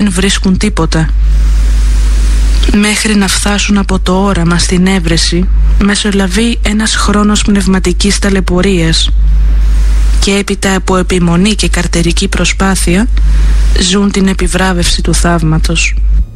δεν βρίσκουν τίποτα. Μέχρι να φτάσουν από το όραμα στην έβρεση, μεσολαβεί ένας χρόνος πνευματικής ταλαιπωρίας και έπειτα από επιμονή και καρτερική προσπάθεια ζουν την επιβράβευση του θαύματος.